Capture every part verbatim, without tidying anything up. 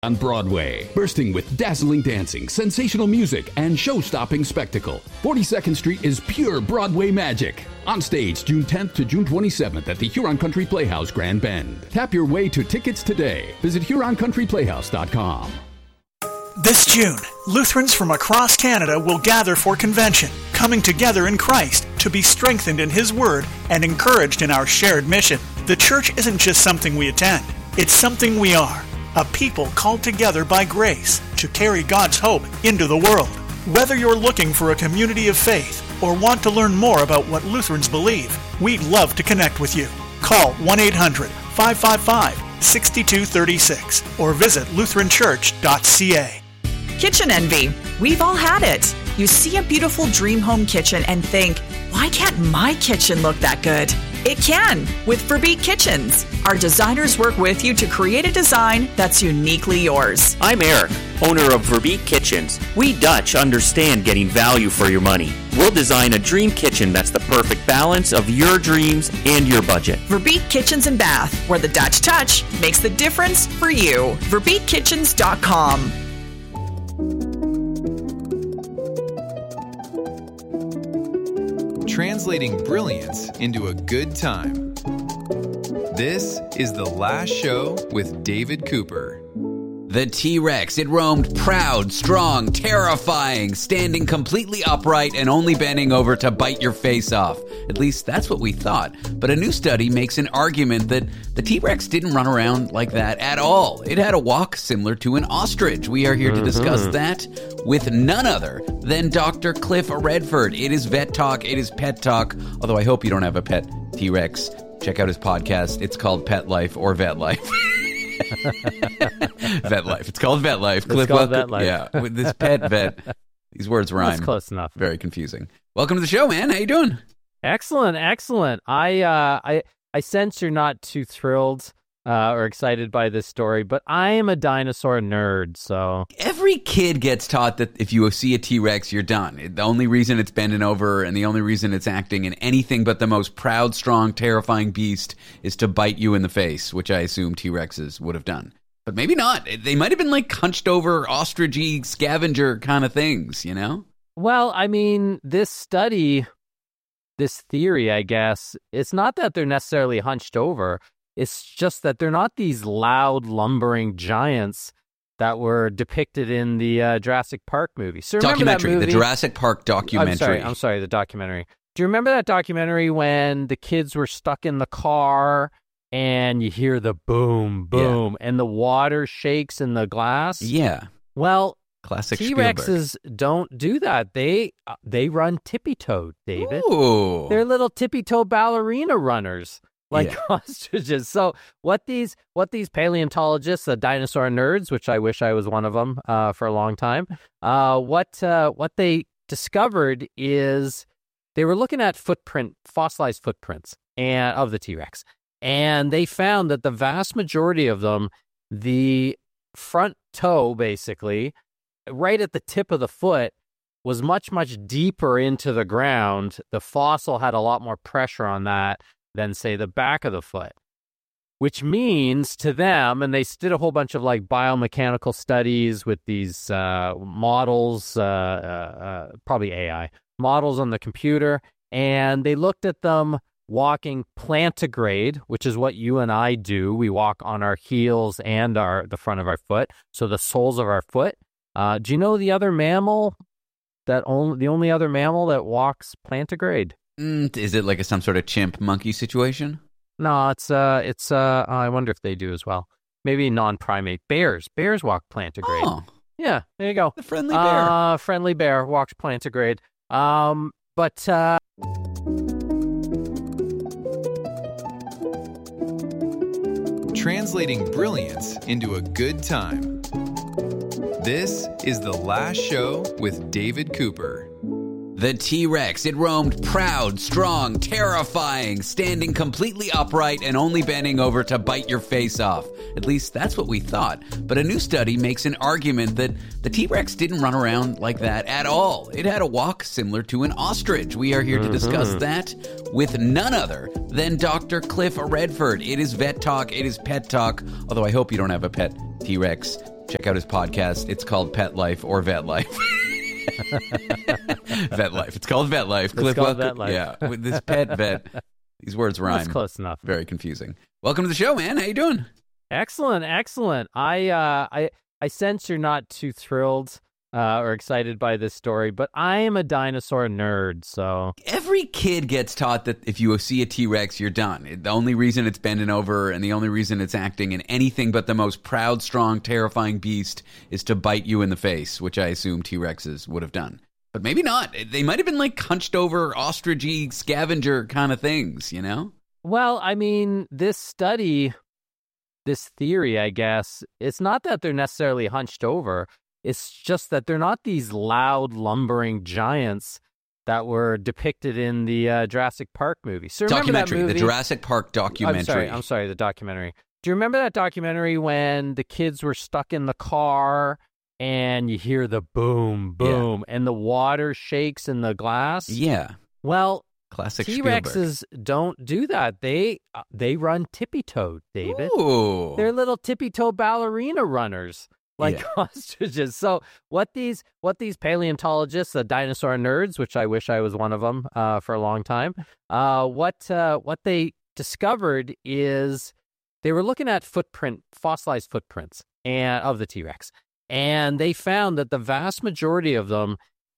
on Broadway, bursting with dazzling dancing, sensational music, and show-stopping spectacle. forty-second Street is pure Broadway magic. On stage June tenth to June twenty-seventh at the Huron Country Playhouse, Grand Bend. Tap your way to tickets today. Visit Huron Country Playhouse dot com. This June, Lutherans from across Canada will gather for convention, coming together in Christ to be strengthened in His Word and encouraged in our shared mission. The church isn't just something we attend, it's something we are, a people called together by grace to carry God's hope into the world. Whether you're looking for a community of faith or want to learn more about what Lutherans believe, we'd love to connect with you. Call one eight hundred, five five five, six two three six or visit lutheran church dot c a. Kitchen envy. We've all had it. You see a beautiful dream home kitchen and think, why can't my kitchen look that good? It can with Verbeek Kitchens. Our designers work with you to create a design that's uniquely yours. I'm Eric, owner of Verbeek Kitchens. We Dutch understand getting value for your money. We'll design a dream kitchen that's the perfect balance of your dreams and your budget. Verbeek Kitchens and Bath, where the Dutch touch makes the difference for you. verbeek kitchens dot com. Translating brilliance into a good time. This is The Last Show with David Cooper. The T-Rex, it roamed proud, strong, terrifying, standing completely upright and only bending over to bite your face off. At least that's what we thought. But a new study makes an argument that the T-Rex didn't run around like that at all. It had a walk similar to an ostrich. We are here to discuss mm-hmm. that with none other than Doctor Cliff Redford. It is Vet Talk. It is Pet Talk. Although I hope you don't have a pet T-Rex. Check out his podcast. It's called Pet Life or Vet Life. Vet Life. It's called Vet Life. It's Cliff, called welcome, Vet Life. Yeah, with this pet vet. These words rhyme. That's close enough. Very confusing. Welcome to the show, man. How you doing? Excellent, excellent. I, uh, I, I sense you're not too thrilled uh, or excited by this story, but I am a dinosaur nerd, so... Every kid gets taught that if you see a T-Rex, you're done. The only reason it's bending over and the only reason it's acting in anything but the most proud, strong, terrifying beast is to bite you in the face, which I assume T-Rexes would have done. But maybe not. They might have been like hunched over, ostrichy, scavenger kind of things, you know? Well, I mean, this study, this theory, I guess, it's not that they're necessarily hunched over. It's just that they're not these loud, lumbering giants that were depicted in the uh, Jurassic Park movie. So documentary, movie? the Jurassic Park documentary. I'm sorry, I'm sorry, the documentary. Do you remember that documentary when the kids were stuck in the car and you hear the boom, boom, yeah. and the water shakes in the glass? Yeah. Well, classic T-Rexes Spielberg. Don't do that. They uh, they run tippy-toed, David. Ooh. They're little tippy-toe ballerina runners. Like yeah. ostriches. So what these what these paleontologists, the dinosaur nerds, which I wish I was one of them uh, for a long time, uh, what uh, what they discovered is they were looking at footprint, fossilized footprints and of the T-Rex, and they found that the vast majority of them, the front toe, basically, right at the tip of the foot, was much much deeper into the ground. The fossil had a lot more pressure on that than, say, the back of the foot, which means to them, and they did a whole bunch of like biomechanical studies with these uh, models, uh, uh, uh, probably A I models on the computer, and they looked at them walking plantigrade, which is what you and I do. We walk on our heels and our the front of our foot, so the soles of our foot. Uh, do you know the other mammal that only the only other mammal that walks plantigrade? Mm, is it like a, some sort of chimp monkey situation? No, it's uh, it's uh, I wonder if they do as well. Maybe non-primate bears. Bears walk plantigrade. Oh, yeah, there you go. The friendly bear. Uh, friendly bear walks plantigrade. Um, but uh, translating brilliance into a good time. This is The Last Show with David Cooper. The T-Rex, it roamed proud, strong, terrifying, standing completely upright and only bending over to bite your face off. At least that's what we thought. But a new study makes an argument that the T-Rex didn't run around like that at all. It had a walk similar to an ostrich. We are here to discuss that with none other than Doctor Cliff Redford. It is Vet Talk. It is Pet Talk. Although I hope you don't have a pet T-Rex. Check out his podcast. It's called Pet Life or Vet Life. Vet Life. It's called Vet Life. It's called Vet Life. Yeah, with this pet vet. These words rhyme. That's close enough. Very confusing. Welcome to the show, man. How you doing? Excellent, excellent. I, uh, I, I sense you're not too thrilled uh, or excited by this story, but I am a dinosaur nerd, so... Every kid gets taught that if you see a T-Rex, you're done. The only reason it's bending over and the only reason it's acting in anything but the most proud, strong, terrifying beast is to bite you in the face, which I assume T-Rexes would have done. But maybe not. They might have been like hunched over, ostrich-y, scavenger kind of things, you know? Well, I mean, this study, this theory, I guess, it's not that they're necessarily hunched over. It's just that they're not these loud, lumbering giants that were depicted in the uh, Jurassic Park movie. So remember that documentary, movie? the Jurassic Park documentary. I'm sorry, I'm sorry, the documentary. Do you remember that documentary when the kids were stuck in the car and you hear the boom, boom, yeah. and the water shakes in the glass? Yeah. Well, classic T-Rexes Spielberg. Don't do that. They uh, they run tippy-toed, David. Ooh. They're little tippy-toe ballerina runners. Like yeah. ostriches. So what these what these paleontologists, the dinosaur nerds, which I wish I was one of them uh, for a long time, uh, what uh, what they discovered is they were looking at footprint, fossilized footprints and of the T-Rex, and they found that the vast majority of them,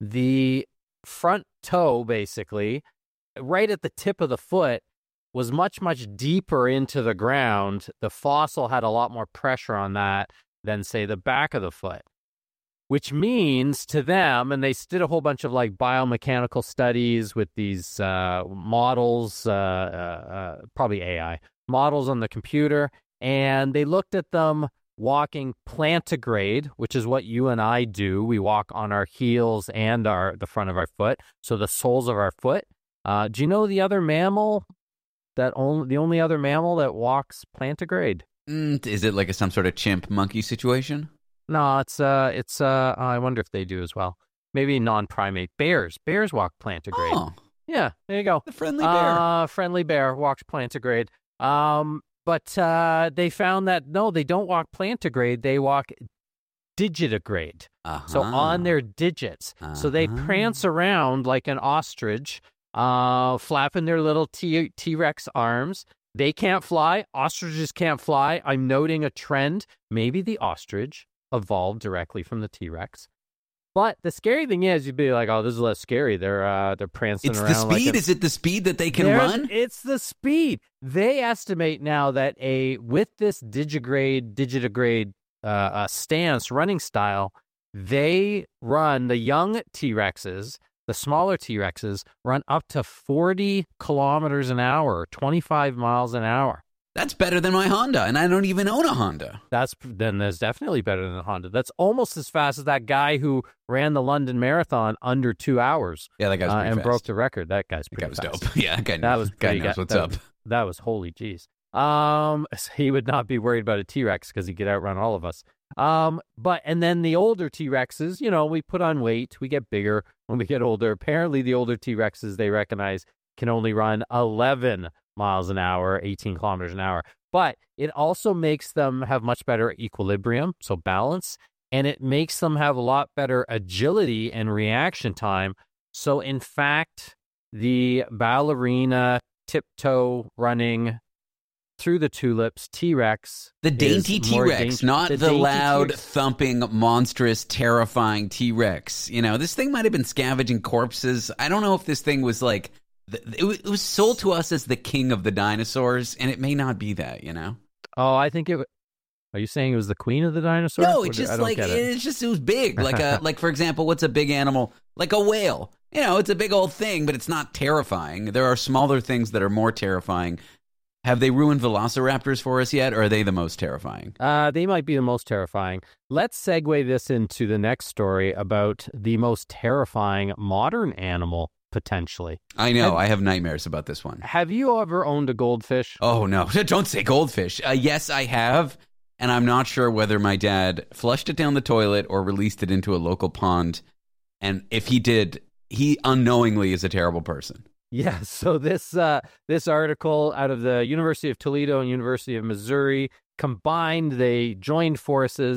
the front toe, basically, right at the tip of the foot, was much much deeper into the ground. The fossil had a lot more pressure on that than, say, the back of the foot, which means to them, and they did a whole bunch of like biomechanical studies with these uh, models, uh, uh, uh, probably A I models on the computer, and they looked at them walking plantigrade, which is what you and I do. We walk on our heels and our the front of our foot, so the soles of our foot. Uh, do you know the other mammal that only the only other mammal that walks plantigrade? Mm, is it like a, some sort of chimp monkey situation? No, it's uh, it's uh, I wonder if they do as well. Maybe non-primate bears. Bears walk plantigrade. Oh, yeah, there you go. The friendly bear. Uh, friendly bear walks plantigrade. Um, but uh, they found that no, they don't walk plantigrade. They walk digitigrade. Uh-huh. So on their digits. Uh-huh. So they prance around like an ostrich, uh, flapping their little T T-Rex arms. They can't fly. Ostriches can't fly. I'm noting a trend. Maybe the ostrich evolved directly from the T-Rex. But the scary thing is, you'd be like, "Oh, this is less scary." They're uh, they're prancing it's around. It's the speed. Like a, is it the speed that they can There's, run? It's the speed. They estimate now that a with this digigrade, digitigrade uh, uh, stance, running style, they run the young T-Rexes. The smaller T-Rexes run up to forty kilometers an hour, twenty-five miles an hour. That's better than my Honda, and I don't even own a Honda. That's then that's definitely better than a Honda. That's almost as fast as that guy who ran the London Marathon under two hours. Yeah, that guy's pretty uh, and fast. broke the record. That guy's pretty that guy was fast. dope. Yeah, that guy, that was guy knows guy, what's that, up. That was holy jeez. Um, he would not be worried about a T-Rex because he could outrun all of us. Um, but and then the older T-Rexes, you know, we put on weight, we get bigger when we get older. Apparently, the older T-Rexes they recognize can only run eleven miles an hour, eighteen kilometers an hour. But it also makes them have much better equilibrium, so balance, and it makes them have a lot better agility and reaction time. So, in fact, the ballerina tiptoe running through the tulips T-Rex, the dainty T-Rex, dainty, not the, the loud, T-Rex. thumping, monstrous, terrifying T-Rex. You know, this thing might have been scavenging corpses. I don't know if this thing was like. It was sold to us as the king of the dinosaurs, and it may not be that, you know? Oh, I think it... Are you saying it was the queen of the dinosaurs? No, it's just like, it. it's just, it was big. Like, a, like for example, what's a big animal? Like a whale. You know, it's a big old thing, but it's not terrifying. There are smaller things that are more terrifying. Have they ruined velociraptors for us yet, or are they the most terrifying? Uh, they might be the most terrifying. Let's segue this into the next story about the most terrifying modern animal. Potentially. I know. Have, I have nightmares about this one. Have you ever owned a goldfish? Oh, no. Don't say goldfish. Uh, yes, I have. And I'm not sure whether my dad flushed it down the toilet or released it into a local pond. And if he did, he unknowingly is a terrible person. Yeah. So this uh, this article out of the University of Toledo and University of Missouri combined, they joined forces.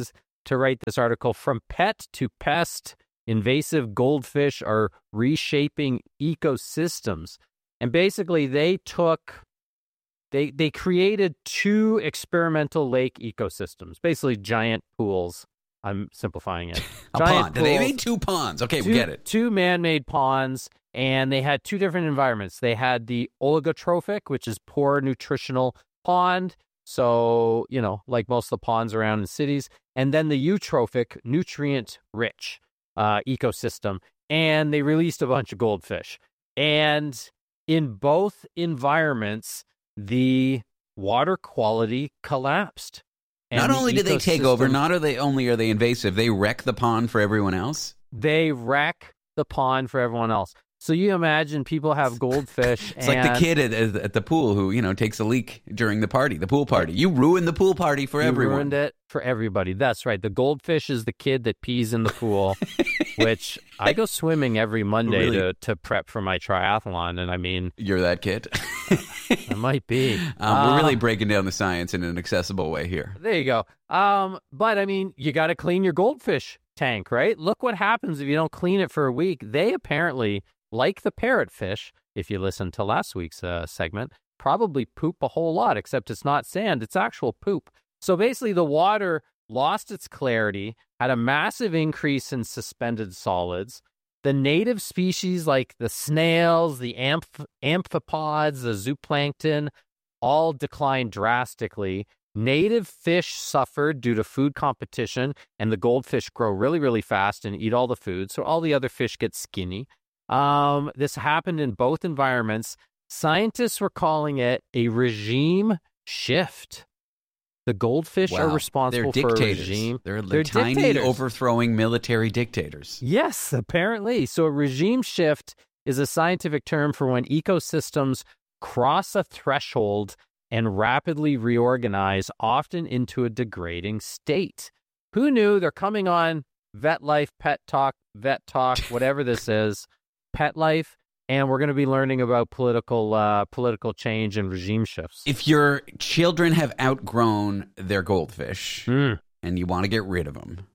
to write this article. From pet to pest, invasive goldfish are reshaping ecosystems. And basically, they took, they they created two experimental lake ecosystems, basically giant pools. I'm simplifying it. A Giant pond. They made two ponds. Okay, two, we get it. Two man-made ponds, and they had two different environments. They had the oligotrophic, which is poor nutritional pond, so, you know, like most of the ponds around in cities, and then the eutrophic, nutrient-rich uh, ecosystem, and they released a bunch of goldfish. And in both environments, the water quality collapsed. Not only did they take over, not are they only are they invasive, they wreck the pond for everyone else. They wreck the pond for everyone else. So you imagine people have goldfish. It's and like the kid at, at the pool who, you know, takes a leak during the party, the pool party. You ruined the pool party for you everyone. ruined it for everybody. That's right. The goldfish is the kid that pees in the pool, which I go swimming every Monday Really? to, to prep for my triathlon. And I mean, You're that kid. I might be. Um, Uh, we're really breaking down the science in an accessible way here. There you go. Um, but I mean, you got to clean your goldfish tank, right? Look what happens if you don't clean it for a week. They apparently, like the parrotfish, if you listen to last week's uh, segment, probably poop a whole lot, except it's not sand, it's actual poop. So basically, the water lost its clarity, had a massive increase in suspended solids. The native species like the snails, the amph- amphipods, the zooplankton, all declined drastically. Native fish suffered due to food competition, and the goldfish grow really, really fast and eat all the food, so all the other fish get skinny. Um, this happened in both environments. Scientists were calling it a regime shift. The goldfish Wow. are responsible They're for a dictators. regime. They're, They're tiny, dictators. overthrowing military dictators. Yes, apparently. So a regime shift is a scientific term for when ecosystems cross a threshold and rapidly reorganize, often into a degrading state. Who knew? They're coming on Vet Life, Pet Talk, Vet Talk, whatever this is, Pet Life, and we're going to be learning about political uh, political change and regime shifts. If your children have outgrown their goldfish Mm. and you want to get rid of them,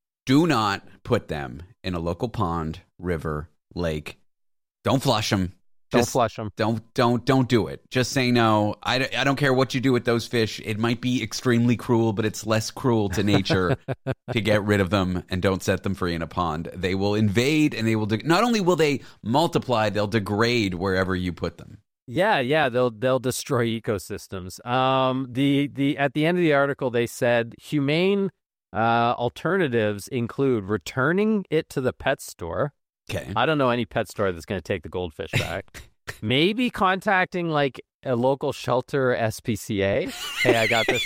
do not put them in a local pond, river, lake. Don't flush them. Don't Just flush them. Don't don't don't do it. Just say no. I, d- I don't care what you do with those fish. It might be extremely cruel, but it's less cruel to nature to get rid of them, and don't set them free in a pond. They will invade, and they will de- not only will they multiply, they'll degrade wherever you put them. Yeah, yeah, they'll they'll destroy ecosystems. Um, the the at the end of the article, they said humane uh, alternatives include returning it to the pet store. Okay. I don't know any pet store that's going to take the goldfish back. Maybe contacting like a local shelter, S P C A. Hey, I got this.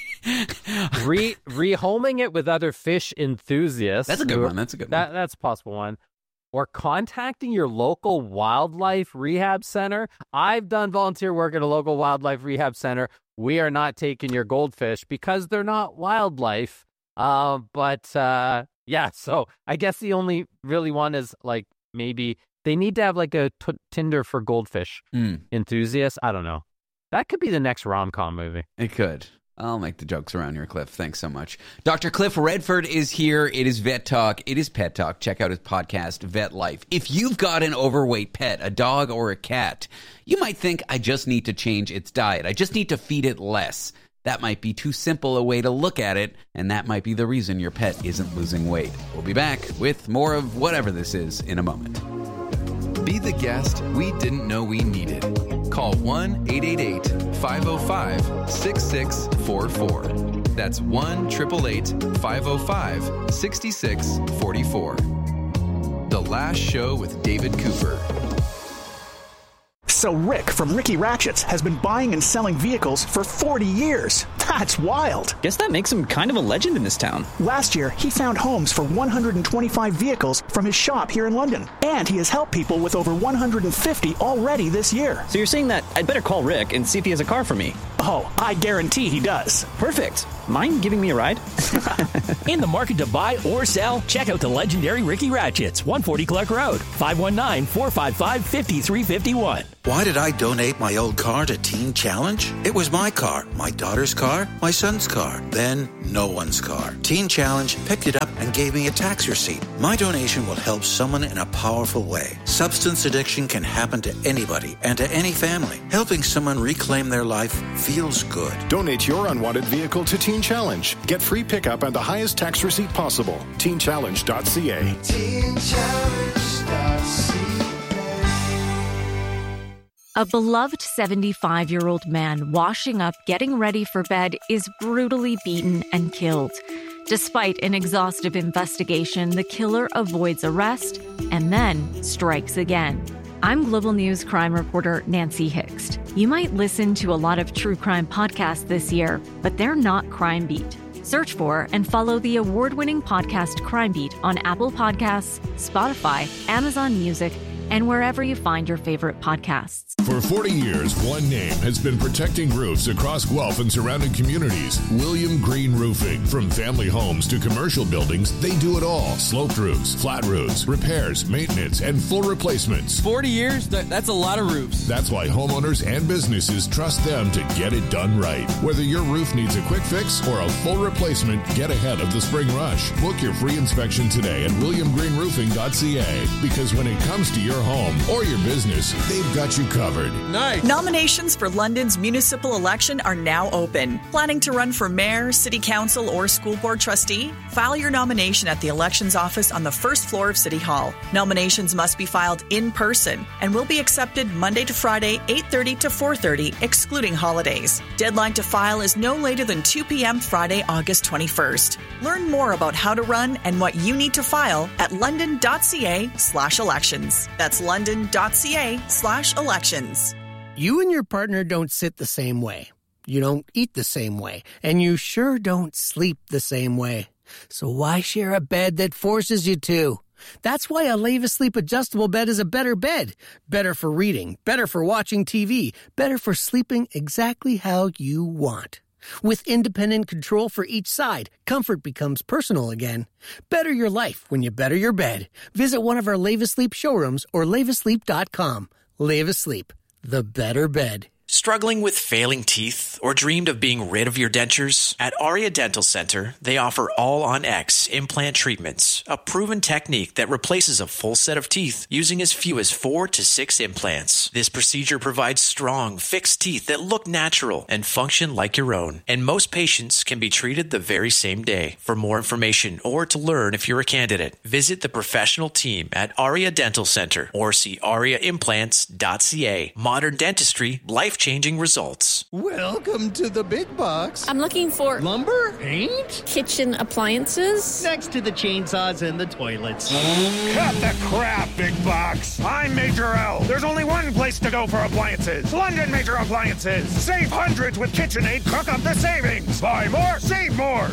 Re rehoming it with other fish enthusiasts. That's a good who- one. That's a good that, one. That's a possible one. Or contacting your local wildlife rehab center. I've done volunteer work at a local wildlife rehab center. We are not taking your goldfish because they're not wildlife. Uh, but uh, yeah, so I guess the only really one is like maybe they need to have like a t- Tinder for goldfish Mm, enthusiasts. I don't know. That could be the next rom-com movie. it could. I'll make the jokes around here, Cliff. Thanks so much. Doctor Cliff Redford is here. It is Vet Talk. It is Pet Talk. Check out his podcast, Vet Life. If you've got an overweight pet, a dog or a cat, you might think, I just need to change its diet. I just need to feed it less. That might be too simple a way to look at it, and that might be the reason your pet isn't losing weight. We'll be back with more of whatever this is in a moment. Be the guest we didn't know we needed. Call one eight eight eight, five oh five, six six four four. That's one eight eight eight, five oh five, six six four four. The Last Show with David Cooper. So Rick from Ricky Ratchets has been buying and selling vehicles for forty years. That's wild. Guess that makes him kind of a legend in this town. Last year, he found homes for one hundred twenty-five vehicles from his shop here in London. And he has helped people with over one hundred fifty already this year. So you're saying that I'd better call Rick and see if he has a car for me? Oh, I guarantee he does. Perfect. mind giving me a ride? In the market to buy or sell? Check out the legendary Ricky Ratchets, one forty Clark Road, five one nine, four five five, five three five one. Why did I donate my old car to Teen Challenge? It was my car, my daughter's car, my son's car, then no one's car. Teen Challenge picked it up and gave me a tax receipt. My donation will help someone in a powerful way. Substance addiction can happen to anybody and to any family. Helping someone reclaim their life feels good. Donate your unwanted vehicle to Teen Challenge. Get free pickup and the highest tax receipt possible. teen challenge dot c a. teen challenge dot c a. A beloved seventy-five-year-old man washing up, getting ready for bed, is brutally beaten and killed. Despite an exhaustive investigation, the killer avoids arrest and then strikes again. I'm Global News crime reporter Nancy Hixt. You might listen to a lot of true crime podcasts this year, but they're not Crime Beat. Search for and follow the award-winning podcast Crime Beat on Apple Podcasts, Spotify, Amazon Music, and wherever you find your favorite podcasts. For forty years, one name has been protecting roofs across Guelph and surrounding communities. William Green Roofing. From family homes to commercial buildings, they do it all. Sloped roofs, flat roofs, repairs, maintenance, and full replacements. forty years? That, that's a lot of roofs. That's why homeowners and businesses trust them to get it done right. Whether your roof needs a quick fix or a full replacement, get ahead of the spring rush. Book your free inspection today at william green roofing dot c a, because when it comes to your home or your business, they've got you covered. Nice. Nominations for London's municipal election are now open. Planning to run for mayor, city council, or school board trustee? File your nomination at the elections office on the first floor of City Hall. Nominations must be filed in person and will be accepted Monday to Friday, eight thirty to four thirty, excluding holidays. Deadline to file is no later than two p.m. Friday, August twenty-first. Learn more about how to run and what you need to file at london dot c a slash elections. That's london dot c a slash elections. You and your partner don't sit the same way. You don't eat the same way. And you sure don't sleep the same way. So why share a bed that forces you to? That's why a Leva Sleep adjustable bed is a better bed. Better for reading, better for watching T V, better for sleeping exactly how you want. With independent control for each side, comfort becomes personal again. Better your life when you better your bed. Visit one of our Leva Sleep showrooms or leva sleep dot com. Leva Sleep, the better bed. Struggling with failing teeth or dreamed of being rid of your dentures? At Aria Dental Center, they offer All-on-X implant treatments, a proven technique that replaces a full set of teeth using as few as four to six implants. This procedure provides strong, fixed teeth that look natural and function like your own. And most patients can be treated the very same day. For more information or to learn if you're a candidate, visit the professional team at Aria Dental Center or see aria implants dot c a. Modern dentistry, life changing results. Welcome to the big box. I'm looking for lumber, paint, kitchen appliances. Next to the chainsaws and the toilets. Cut the crap, big box. I'm Major L. There's only one place to go for appliances. London Major Appliances. Save hundreds with KitchenAid. Cook up the savings. Buy more, save more.